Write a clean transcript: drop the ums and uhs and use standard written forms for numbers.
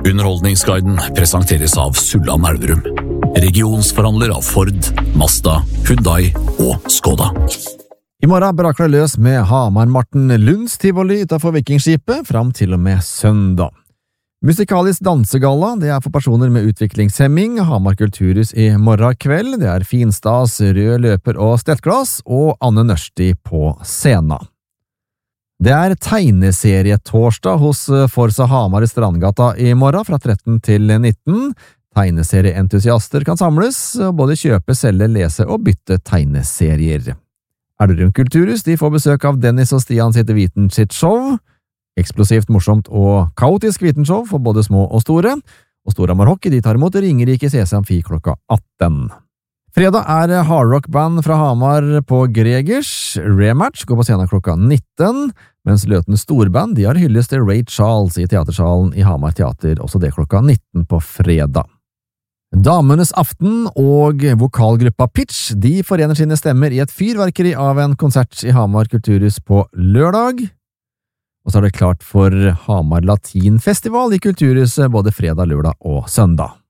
Underholdningsguiden presenteres av Sulland Elverum, regionsforhandler av Ford, Mazda, Hyundai og Skoda. I morgen braker det løs med Hamar-Marten Lunds tivoli utenfor Vikingskipet fram til og med søndag. Musikalisk dansegalla, det er for personer med utviklingshemming, Hamar Kulturhus i morgen kveld, det er Finstas, Rød Løper og Stettglass, og Anne Nørsti på scenen. Det er tegneserietorsdag hos Forsa Hamar i Strandgata i morgen fra 13 til 19. Tegneserieentusiaster kan samles, og både kjøpe, selge, lese og bytte tegneserier. Elverum Kulturhus, de får besøk av Dennis og Stian sitt Viten sitt show. Eksplosivt, morsomt og kaotisk vitenshow for både små og store. Og Storhamar Hockey, de tar imot Ringerike CC Amfi klokka 18. Fredag er hardrock-band fra Hamar på Gregers. Rematch går på scenen klokka 19, mens Løten Storband de har hyllest til Ray Charles i Teatersalen i Hamar Teater, også det klokka 19 på fredag. Damenes aften og vokalgruppa Pitch de forener sine stemmer i et fyrverkeri av en konsert i Hamar Kulturhus på lørdag. Og så er det klart for Hamar Latinfestival i Kulturhuset både fredag, lørdag og søndag.